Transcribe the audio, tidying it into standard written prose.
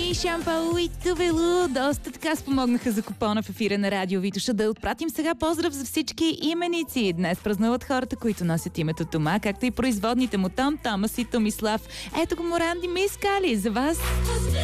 и Шампало и Тувелу доста така спомогнаха за купона в ефира на Радио Витоша. Да отпратим сега поздрав за всички именици. Днес празнуват хората, които носят името Тома, както и производните му Том, Томас и Томислав. Ето го Моранди Мискали за вас.